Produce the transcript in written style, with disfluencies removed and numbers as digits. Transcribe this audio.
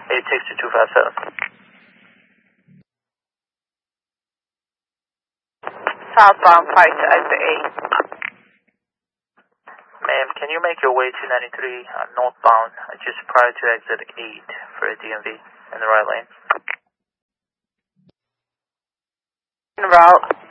86257. Southbound 5 to exit 8. Ma'am, can you make your way to 93 northbound just prior to exit 8 for a DMV in the right lane? En route.